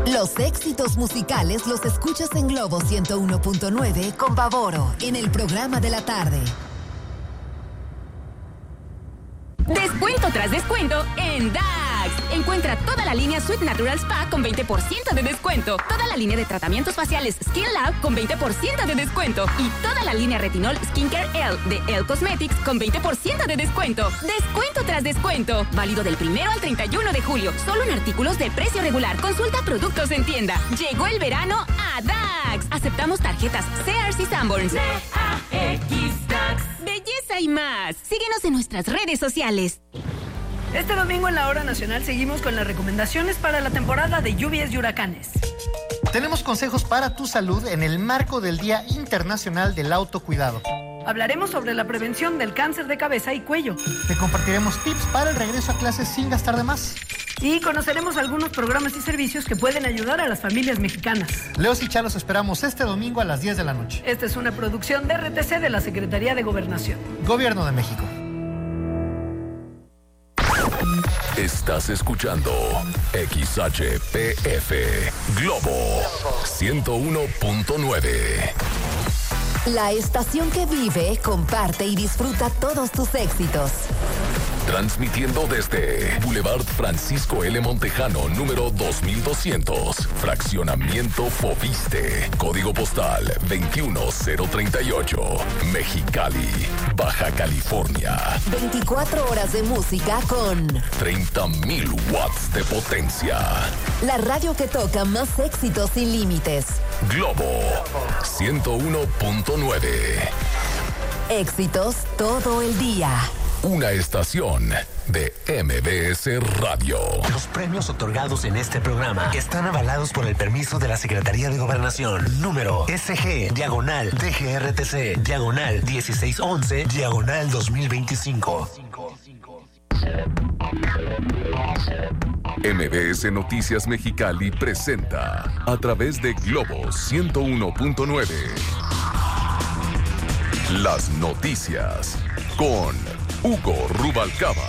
Los éxitos musicales los escuchas en Globo 101.9 con Pavoro en el programa de la tarde. Descuento tras descuento en DAX. Encuentra toda la línea Sweet Natural Spa con 20% de descuento. Toda la línea de tratamientos faciales Skin Lab con 20% de descuento. Y toda la línea Retinol Skincare L de Elle Cosmetics con 20% de descuento. Descuento tras descuento. Válido del 1 al 31 de julio. Solo en artículos de precio regular. Consulta productos en tienda. Llegó el verano a DAX. Aceptamos tarjetas Sears y Sanborns. DAX. Belleza y más. Síguenos en nuestras redes sociales. Este domingo en la Hora Nacional seguimos con las recomendaciones para la temporada de lluvias y huracanes. Tenemos consejos para tu salud en el marco del Día Internacional del Autocuidado. Hablaremos sobre la prevención del cáncer de cabeza y cuello. Te compartiremos tips para el regreso a clases sin gastar de más. Y conoceremos algunos programas y servicios que pueden ayudar a las familias mexicanas. Leos y Chá los esperamos este domingo a las 10 de la noche. Esta es una producción de RTC de la Secretaría de Gobernación. Gobierno de México. Estás escuchando XHPF Globo 101.9. La estación que vive, comparte y disfruta todos tus éxitos. Transmitiendo desde Boulevard Francisco L. Montejano, número 2200, Fraccionamiento Foviste, Código Postal 21038, Mexicali, Baja California. 24 horas de música con 30,000 watts de potencia. La radio que toca más éxitos sin límites. Globo 101.9. Éxitos todo el día. Una estación de MBS Radio. Los premios otorgados en este programa están avalados por el permiso de la Secretaría de Gobernación. Número SG/DGRTC/1611/2025. MBS Noticias Mexicali presenta a través de Globo 101.9 las noticias con Hugo Rubalcaba.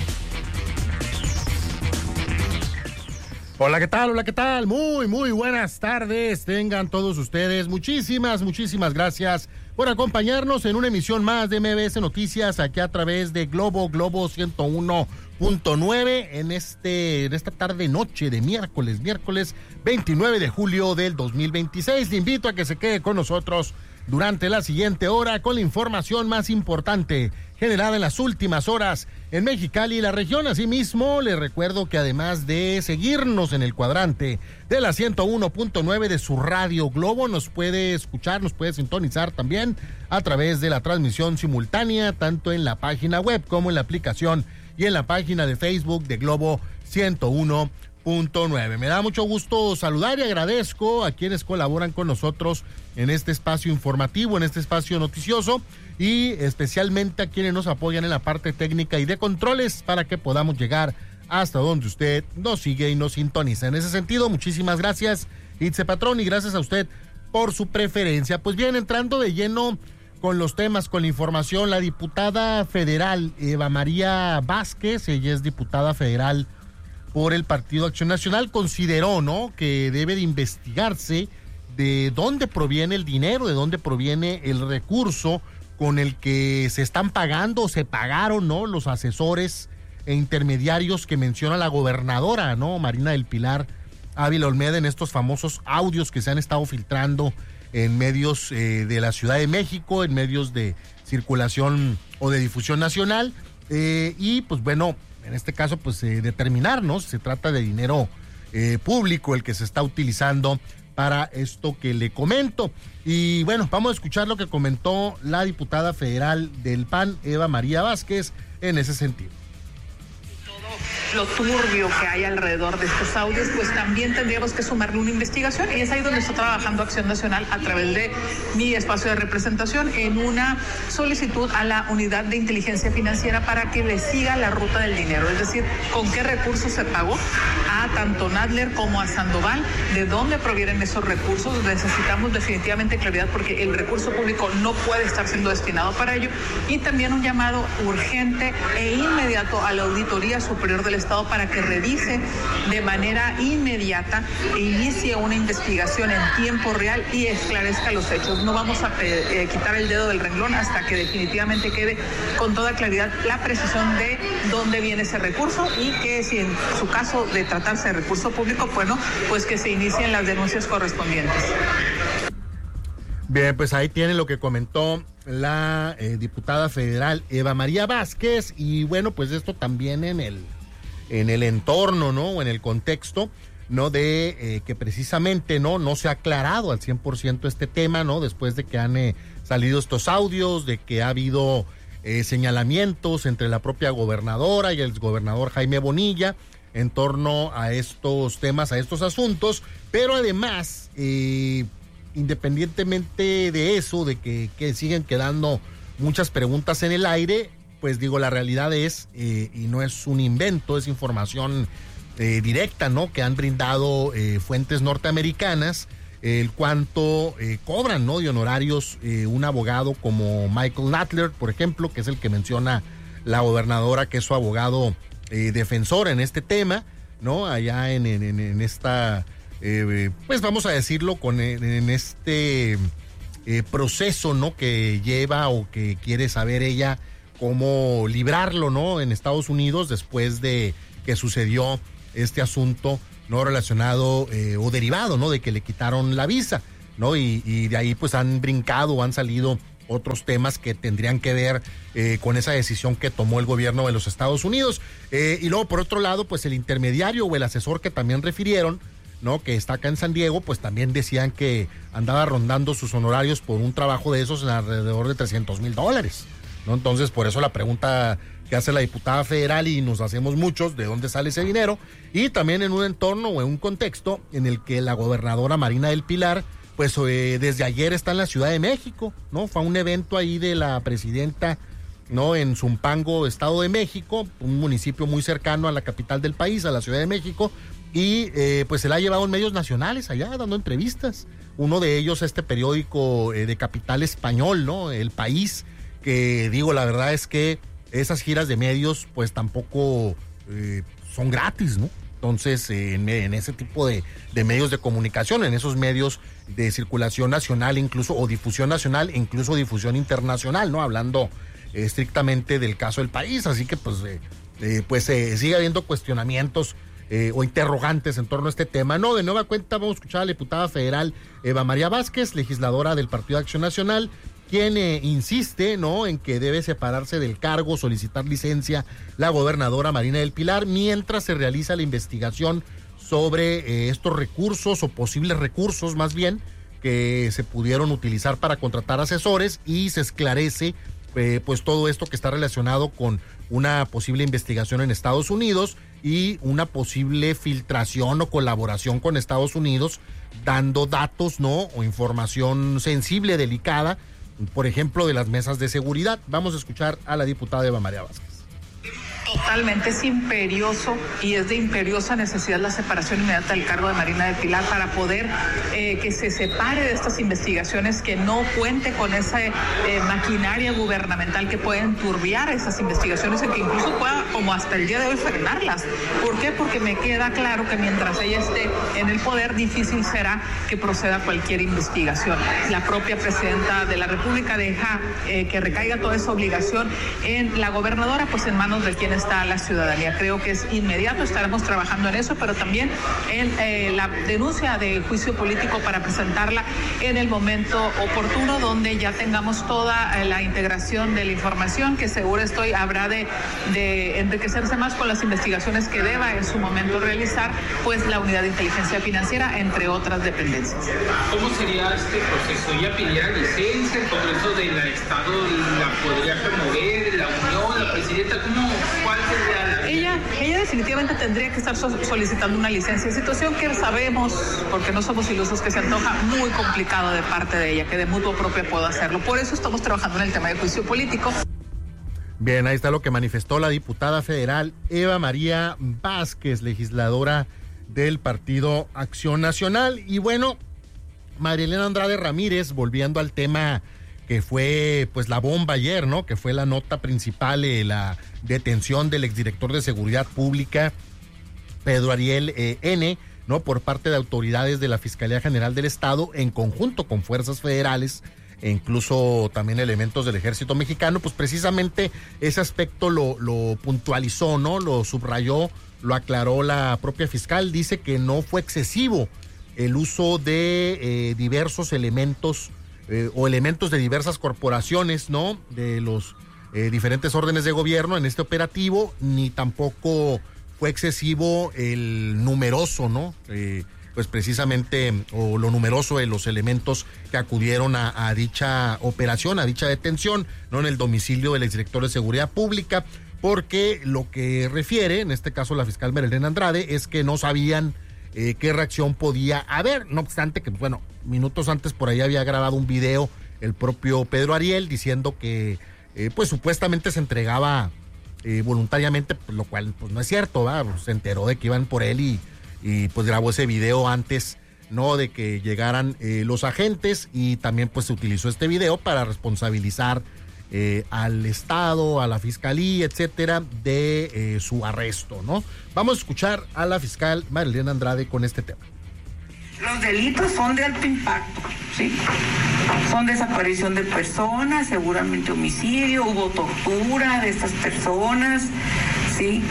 Hola, ¿qué tal? Hola, ¿qué tal? Muy buenas tardes. Tengan todos ustedes muchísimas gracias por acompañarnos en una emisión más de MBS Noticias aquí a través de Globo 101.9 en esta tarde noche de miércoles 29 de julio del 2026. Te invito a que se quede con nosotros durante la siguiente hora con la información más importante generada en las últimas horas en Mexicali y la región. Asimismo, les recuerdo que además de seguirnos en el cuadrante de la 101.9 de su radio Globo, nos puede escuchar, nos puede sintonizar también a través de la transmisión simultánea, tanto en la página web como en la aplicación y en la página de Facebook de Globo 101.9. Me da mucho gusto saludar y agradezco a quienes colaboran con nosotros en este espacio informativo, en este espacio noticioso, y especialmente a quienes nos apoyan en la parte técnica y de controles para que podamos llegar hasta donde usted nos sigue y nos sintoniza. En ese sentido, muchísimas gracias, Itze Patrón, y gracias a usted por su preferencia. Pues bien, entrando de lleno con los temas, con la información, la diputada federal Eva María Vázquez, ella es diputada federal por el Partido Acción Nacional, consideró, ¿no?, que debe de investigarse de dónde proviene el dinero, de dónde proviene el recurso con el que se están pagando o se pagaron, ¿no?, los asesores e intermediarios que menciona la gobernadora, ¿no?, Marina del Pilar Ávila Olmeda, en estos famosos audios que se han estado filtrando en medios de la Ciudad de México, en medios de circulación o de difusión nacional, y pues bueno, en este caso pues determinar, ¿no?, se trata de dinero público el que se está utilizando para esto que le comento. Y bueno, vamos a escuchar lo que comentó la diputada federal del PAN, Eva María Vázquez, en ese sentido. Lo turbio que hay alrededor de estos audios, pues también tendríamos que sumarle una investigación, y es ahí donde está trabajando Acción Nacional a través de mi espacio de representación en una solicitud a la Unidad de Inteligencia Financiera para que le siga la ruta del dinero, es decir, con qué recursos se pagó a tanto Nadler como a Sandoval, de dónde provienen esos recursos. Necesitamos definitivamente claridad porque el recurso público no puede estar siendo destinado para ello, y también un llamado urgente e inmediato a la Auditoría Superior del Estado para que revise de manera inmediata e inicie una investigación en tiempo real y esclarezca los hechos. No vamos a quitar el dedo del renglón hasta que definitivamente quede con toda claridad la precisión de dónde viene ese recurso y que si en su caso de tratarse de recurso público, bueno, pues que se inicien las denuncias correspondientes. Bien, pues ahí tiene lo que comentó la diputada federal Eva María Vázquez, y bueno, pues esto también en el entorno, ¿no? O en el contexto, ¿no? De que precisamente no se ha aclarado al 100% este tema, ¿no? Después de que han salido estos audios, de que ha habido señalamientos entre la propia gobernadora y el exgobernador Jaime Bonilla en torno a estos temas, a estos asuntos, pero además, independientemente de eso, de que siguen quedando muchas preguntas en el aire, pues digo, la realidad es, y no es un invento, es información directa, ¿no? Que han brindado fuentes norteamericanas, el cuánto cobran, ¿no? De honorarios un abogado como Michael Nadler, por ejemplo, que es el que menciona la gobernadora, que es su abogado defensor en este tema, ¿no? Allá en esta, pues vamos a decirlo, en este proceso, ¿no? Que lleva o que quiere saber ella cómo librarlo, ¿no? En Estados Unidos, después de que sucedió este asunto, ¿no? Relacionado o derivado, ¿no? De que le quitaron la visa, ¿no? Y de ahí pues han brincado, han salido otros temas que tendrían que ver con esa decisión que tomó el gobierno de los Estados Unidos. Y luego, por otro lado, pues el intermediario o el asesor que también refirieron, ¿no? Que está acá en San Diego, pues también decían que andaba rondando sus honorarios por un trabajo de esos en alrededor de $300,000, ¿no? Entonces, por eso la pregunta que hace la diputada federal, y nos hacemos muchos, ¿de dónde sale ese dinero? Y también en un entorno o en un contexto en el que la gobernadora Marina del Pilar, pues desde ayer está en la Ciudad de México, ¿no? Fue a un evento ahí de la presidenta, ¿no? En Zumpango, Estado de México, un municipio muy cercano a la capital del país, a la Ciudad de México, y pues se la ha llevado en medios nacionales allá, dando entrevistas. Uno de ellos, este periódico de capital español, ¿no? El País, que digo, la verdad es que esas giras de medios pues tampoco son gratis, ¿no? Entonces, en ese tipo de medios de comunicación, en esos medios de circulación nacional incluso, o difusión nacional, incluso difusión internacional, ¿no? Hablando estrictamente del caso del País, así que pues sigue habiendo cuestionamientos o interrogantes en torno a este tema. No, de nueva cuenta vamos a escuchar a la diputada federal Eva María Vázquez, legisladora del Partido de Acción Nacional, quien insiste, ¿no? En que debe separarse del cargo, solicitar licencia la gobernadora Marina del Pilar, mientras se realiza la investigación sobre estos recursos, o posibles recursos más bien, que se pudieron utilizar para contratar asesores, y se esclarece pues todo esto que está relacionado con una posible investigación en Estados Unidos y una posible filtración o colaboración con Estados Unidos, dando datos, ¿no? O información sensible, delicada, por ejemplo, de las mesas de seguridad. Vamos a escuchar a la diputada Eva María Vázquez. Totalmente, es imperioso y es de imperiosa necesidad la separación inmediata del cargo de Marina del Pilar para poder que se separe de estas investigaciones, que no cuente con esa maquinaria gubernamental que puede enturbiar esas investigaciones y que incluso pueda, como hasta el día de hoy, frenarlas. ¿Por qué? Porque me queda claro que mientras ella esté en el poder, difícil será que proceda cualquier investigación. La propia presidenta de la República deja que recaiga toda esa obligación en la gobernadora, pues en manos de quien está la ciudadanía. Creo que es inmediato, estaremos trabajando en eso, pero también en la denuncia de juicio político para presentarla en el momento oportuno, donde ya tengamos toda la integración de la información, que seguro estoy habrá de enriquecerse más con las investigaciones que deba en su momento realizar, pues la Unidad de Inteligencia Financiera, entre otras dependencias. ¿Cómo sería este proceso? ¿Ella pidiera licencia? ¿El Congreso del Estado la podría promover? ¿La Unión, la presidenta? ¿Cuál sería la...? Ella definitivamente tendría que estar solicitando una licencia, situación que sabemos, porque no somos ilusos, que se antoja muy complicado de parte de ella, que de mutuo propio pueda hacerlo. Por eso estamos trabajando en el tema de juicio político. Bien, ahí está lo que manifestó la diputada federal Eva María Vázquez, legisladora del Partido Acción Nacional. Y bueno, María Elena Andrade Ramírez, volviendo al tema que fue pues la bomba ayer, ¿no? Que fue la nota principal, la detención del exdirector de Seguridad Pública, Pedro Ariel N., ¿no? Por parte de autoridades de la Fiscalía General del Estado, en conjunto con fuerzas federales e incluso también elementos del Ejército Mexicano. Pues precisamente ese aspecto lo puntualizó, ¿no? Lo subrayó, lo aclaró la propia fiscal. Dice que no fue excesivo el uso de diversos elementos o elementos de diversas corporaciones, ¿no? De los diferentes órdenes de gobierno en este operativo, ni tampoco fue excesivo el numeroso, ¿no? Pues precisamente, o lo numeroso de los elementos que acudieron a dicha operación, a dicha detención, ¿no? En el domicilio del exdirector de Seguridad Pública, porque lo que refiere, en este caso la fiscal Marilena Andrade, es que no sabían qué reacción podía haber, no obstante que, bueno, minutos antes por ahí había grabado un video el propio Pedro Ariel diciendo que, pues supuestamente se entregaba voluntariamente, pues, lo cual pues no es cierto, ¿verdad? Pues, se enteró de que iban por él y pues grabó ese video antes, ¿no? De que llegaran los agentes, y también pues se utilizó este video para responsabilizar al Estado, a la Fiscalía, etcétera, de su arresto, ¿no? Vamos a escuchar a la fiscal Marilena Andrade con este tema. Los delitos son de alto impacto, ¿sí? Son desaparición de personas, seguramente homicidio, hubo tortura de estas personas, ¿sí?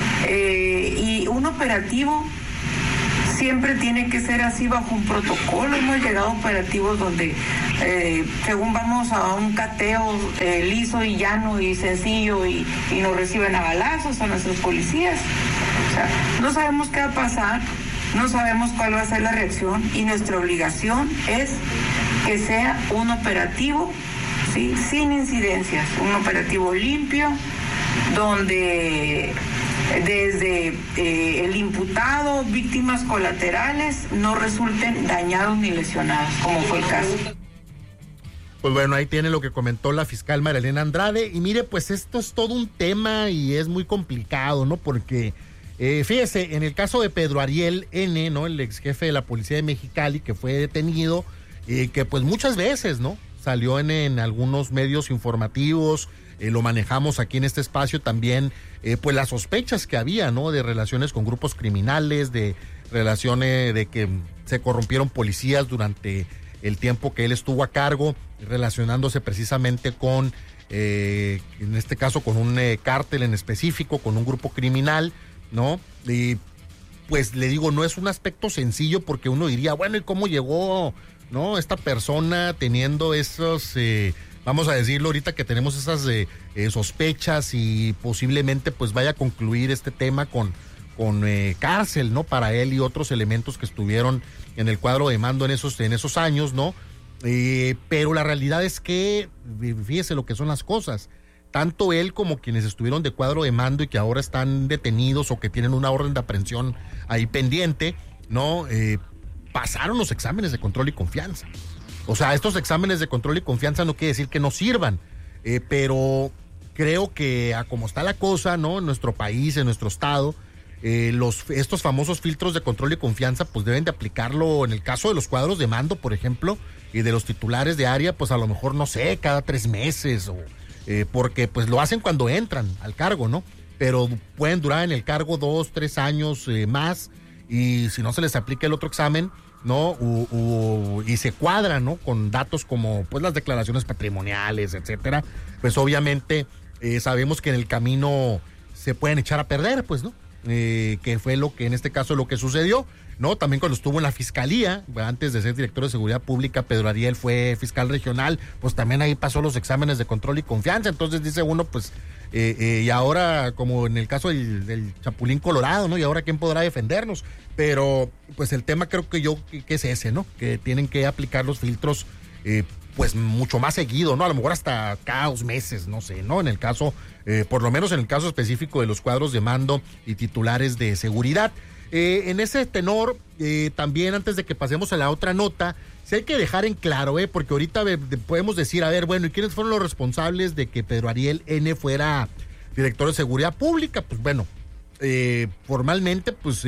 Y un operativo siempre tiene que ser así bajo un protocolo. Hemos llegado a operativos donde según vamos a un cateo liso y llano y sencillo y nos reciben a balazos a nuestros policías. O sea, no sabemos qué va a pasar, no sabemos cuál va a ser la reacción, y nuestra obligación es que sea un operativo, ¿sí? Sin incidencias, un operativo limpio, donde desde el imputado, víctimas colaterales, no resulten dañados ni lesionados, como fue el caso. Pues bueno, ahí tiene lo que comentó la fiscal Marilena Andrade. Y mire, pues esto es todo un tema y es muy complicado, ¿no? Porque, fíjese, en el caso de Pedro Ariel N., ¿no? El ex jefe de la policía de Mexicali, que fue detenido, que pues muchas veces, ¿no? Salió en algunos medios informativos, lo manejamos aquí en este espacio también, pues las sospechas que había, ¿no? De relaciones con grupos criminales, de relaciones de que se corrompieron policías durante el tiempo que él estuvo a cargo, relacionándose precisamente con, en este caso, con un cártel en específico, con un grupo criminal, ¿no? Y pues le digo, no es un aspecto sencillo, porque uno diría, bueno, ¿y cómo llegó, no, esta persona teniendo esos, vamos a decirlo ahorita que tenemos esas sospechas, y posiblemente pues vaya a concluir este tema con cárcel, ¿no? Para él y otros elementos que estuvieron en el cuadro de mando en esos años, ¿no? Pero la realidad es que, fíjese lo que son las cosas, tanto él como quienes estuvieron de cuadro de mando y que ahora están detenidos o que tienen una orden de aprehensión ahí pendiente, ¿no? Pasaron los exámenes de control y confianza. O sea, estos exámenes de control y confianza no quiere decir que no sirvan, pero creo que a como está la cosa, ¿no? En nuestro país, en nuestro estado, estos famosos filtros de control y confianza pues deben de aplicarlo en el caso de los cuadros de mando, por ejemplo, y de los titulares de área, pues a lo mejor, no sé, cada 3 meses, o porque pues lo hacen cuando entran al cargo, ¿no? Pero pueden durar en el cargo 2, 3 años más, y si no se les aplica el otro examen, ¿no? Y se cuadra, ¿no? Con datos como pues las declaraciones patrimoniales, etcétera, pues obviamente sabemos que en el camino se pueden echar a perder, pues, ¿no? Que fue lo que en este caso lo que sucedió, ¿no? También cuando estuvo en la fiscalía, antes de ser director de Seguridad Pública, Pedro Ariel fue fiscal regional, pues también ahí pasó los exámenes de control y confianza. Entonces dice uno, pues, y ahora, como en el caso del Chapulín Colorado, ¿no? Y ahora quién podrá defendernos. Pero pues el tema creo que es ese, ¿no? Que tienen que aplicar los filtros pues mucho más seguido, ¿no? A lo mejor hasta cada 2 meses, no sé, ¿no? En el caso, por lo menos en el caso específico de los cuadros de mando y titulares de seguridad. En ese tenor, también antes de que pasemos a la otra nota, sí hay que dejar en claro, porque ahorita podemos decir, a ver, bueno, ¿y quiénes fueron los responsables de que Pedro Ariel N. fuera director de Seguridad Pública? Pues bueno, formalmente, pues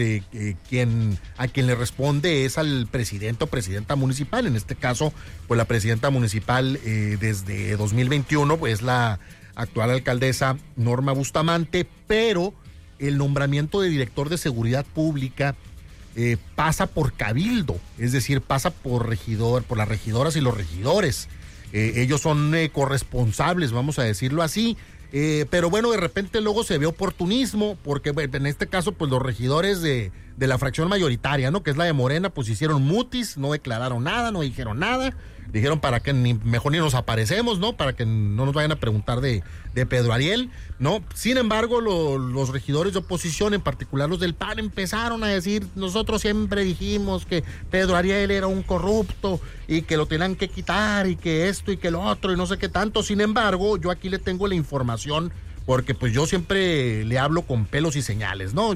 a quien le responde es al presidente o presidenta municipal. En este caso, pues la presidenta municipal desde 2021, pues la actual alcaldesa Norma Bustamante, pero el nombramiento de director de seguridad pública pasa por cabildo, es decir, pasa por las regidoras y los regidores. Ellos son corresponsables, vamos a decirlo así. Pero bueno, de repente luego se ve oportunismo, porque en este caso, pues los regidores de la fracción mayoritaria, ¿no? Que es la de Morena, pues hicieron mutis, no declararon nada, no dijeron nada. Dijeron para que mejor ni nos aparecemos, ¿no? Para que no nos vayan a preguntar de Pedro Ariel, ¿no? Sin embargo, los regidores de oposición, en particular los del PAN, empezaron a decir, nosotros siempre dijimos que Pedro Ariel era un corrupto y que lo tenían que quitar y que esto y que lo otro y no sé qué tanto. Sin embargo, yo aquí le tengo la información porque pues yo siempre le hablo con pelos y señales, ¿no?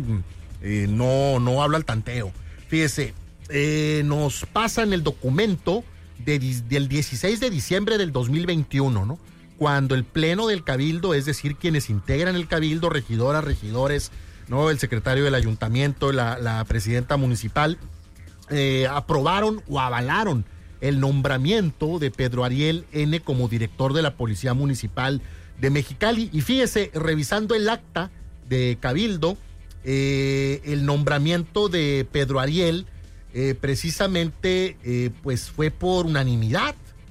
No hablo al tanteo. Fíjese, nos pasa en el documento del 16 de diciembre del 2021, ¿no? Cuando el pleno del cabildo, es decir, quienes integran el cabildo, regidoras, regidores, ¿no? El secretario del ayuntamiento, la presidenta municipal, aprobaron o avalaron el nombramiento de Pedro Ariel N. como director de la Policía Municipal de Mexicali. Y fíjese, revisando el acta de cabildo, el nombramiento de Pedro Ariel precisamente pues fue por unanimidad.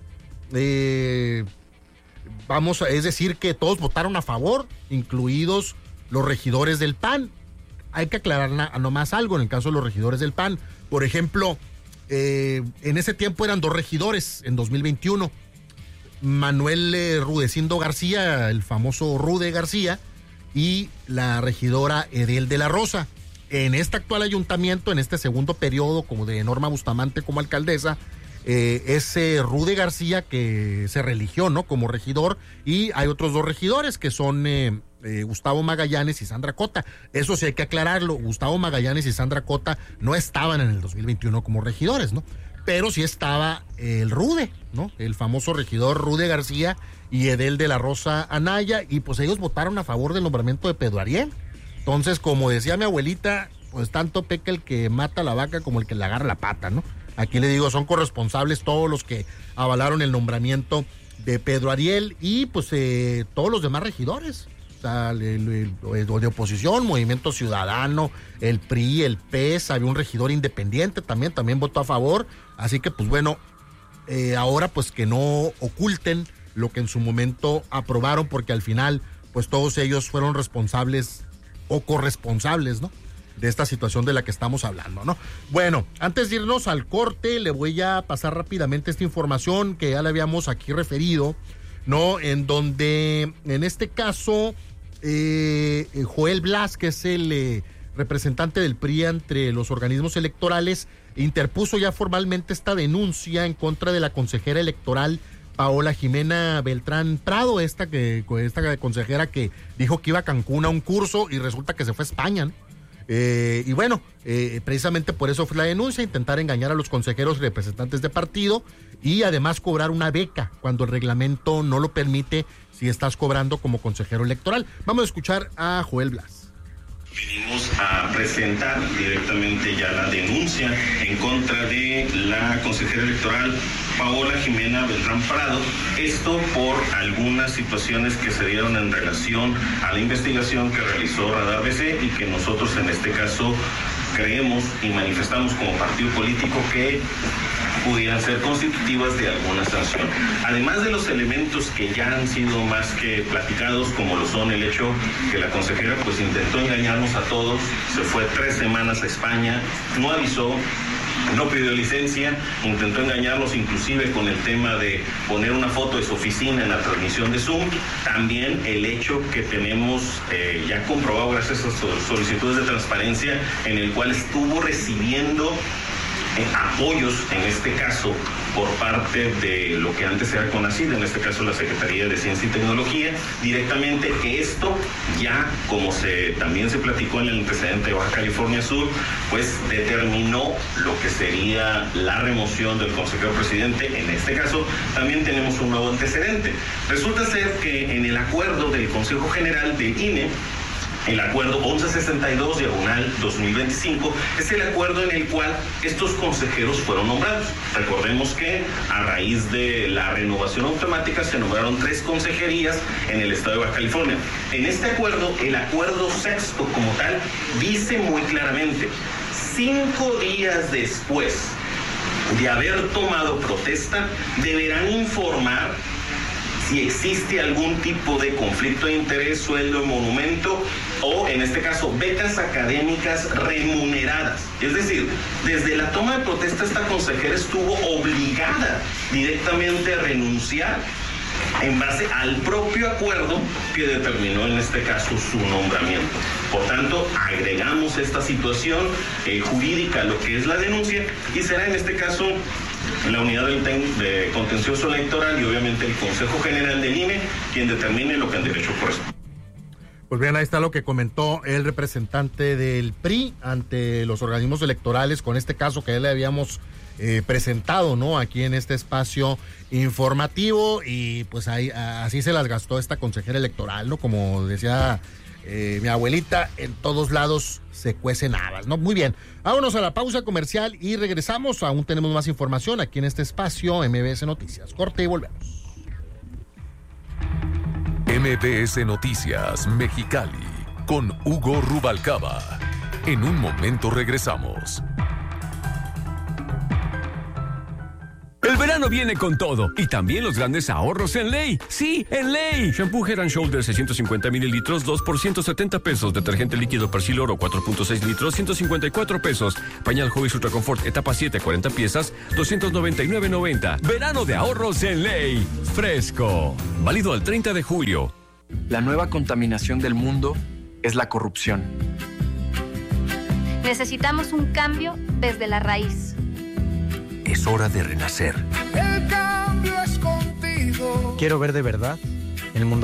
Es decir, que todos votaron a favor, incluidos los regidores del PAN. Hay que aclarar nomás algo en el caso de los regidores del PAN. Por ejemplo, en ese tiempo eran 2 regidores en 2021. Manuel Rudecindo García, el famoso Rude García, y la regidora Edel de la Rosa. En este actual ayuntamiento, en este segundo periodo como de Norma Bustamante como alcaldesa, es Rude García que se religió, ¿no? Como regidor, y hay otros 2 regidores que son Gustavo Magallanes y Sandra Cota. Eso sí hay que aclararlo, Gustavo Magallanes y Sandra Cota no estaban en el 2021 como regidores, ¿no? Pero sí estaba el Rude, ¿no? El famoso regidor Rude García y Edel de la Rosa Anaya, y pues ellos votaron a favor del nombramiento de Pedro Ariel. Entonces, como decía mi abuelita, pues tanto peca el que mata la vaca como el que le agarra la pata, ¿no? Aquí le digo, son corresponsables todos los que avalaron el nombramiento de Pedro Ariel y pues todos los demás regidores, o sea, de oposición, Movimiento Ciudadano, el PRI, el PES, había un regidor independiente también votó a favor, así que pues bueno, ahora pues que no oculten lo que en su momento aprobaron, porque al final pues todos ellos fueron responsables o corresponsables, ¿no? De esta situación de la que estamos hablando, ¿no? Bueno, antes de irnos al corte, le voy a pasar rápidamente esta información que ya le habíamos aquí referido, ¿no? En donde, en este caso, Joel Blas, que es el representante del PRI entre los organismos electorales, interpuso ya formalmente esta denuncia en contra de la consejera electoral Paola Jimena Beltrán Prado, esta consejera que dijo que iba a Cancún a un curso y resulta que se fue a España, ¿no? Y bueno, precisamente por eso fue la denuncia, intentar engañar a los consejeros y representantes de partido y además cobrar una beca cuando el reglamento no lo permite si estás cobrando como consejero electoral. Vamos a escuchar a Joel Blas. Venimos a presentar directamente ya la denuncia en contra de la consejera electoral Paola Jimena Beltrán Prado, esto por algunas situaciones que se dieron en relación a la investigación que realizó Radar BC y que nosotros en este caso creemos y manifestamos como partido político que pudieran ser constitutivas de alguna sanción. Además de los elementos que ya han sido más que platicados, como lo son el hecho que la consejera pues intentó engañarnos a todos, se fue 3 semanas a España, no avisó, no pidió licencia, intentó engañarnos inclusive con el tema de poner una foto de su oficina en la transmisión de Zoom. También el hecho que tenemos ya comprobado gracias a solicitudes de transparencia en el cual estuvo recibiendo apoyos, en este caso, por parte de lo que antes era CONACYT, en este caso la Secretaría de Ciencia y Tecnología, directamente. Esto ya, como también se platicó en el antecedente de Baja California Sur, pues determinó lo que sería la remoción del consejero presidente. En este caso, también tenemos un nuevo antecedente. Resulta ser que en el acuerdo del Consejo General del INE, El acuerdo 1162/2025 es el acuerdo en el cual estos consejeros fueron nombrados. Recordemos que a raíz de la renovación automática se nombraron 3 consejerías en el estado de Baja California. En este acuerdo, el acuerdo sexto como tal, dice muy claramente, 5 días después de haber tomado protesta, deberán informar si existe algún tipo de conflicto de interés, sueldo, monumento o, en este caso, becas académicas remuneradas. Es decir, desde la toma de protesta esta consejera estuvo obligada directamente a renunciar en base al propio acuerdo que determinó en este caso su nombramiento. Por tanto, agregamos esta situación jurídica a lo que es la denuncia y será en este caso la unidad de contencioso electoral y obviamente el Consejo General del INE quien determine lo que en derecho corresponde. Pues bien, ahí está lo que comentó el representante del PRI ante los organismos electorales con este caso que ya le habíamos presentado, ¿no? Aquí en este espacio informativo y pues ahí así se las gastó esta consejera electoral, ¿no? Como decía mi abuelita, en todos lados se cuecen habas, ¿no? Muy bien, vámonos a la pausa comercial y regresamos, aún tenemos más información aquí en este espacio MBS Noticias. Corte y volvemos. MBS Noticias Mexicali con Hugo Rubalcaba. En un momento regresamos. El verano viene con todo y también los grandes ahorros en Ley. Sí, en Ley. Shampoo Head & Shoulders 650 mililitros, 2 por 170 pesos. Detergente líquido Persil Oro 4.6 litros, 154 pesos. Pañal Hobbies Ultra Confort etapa 7, 40 piezas, 299.90. Verano de ahorros en Ley. Fresco. Válido al 30 de julio. La nueva contaminación del mundo es la corrupción. Necesitamos un cambio desde la raíz. Es hora de renacer. El cambio es contigo. Quiero ver de verdad el mundo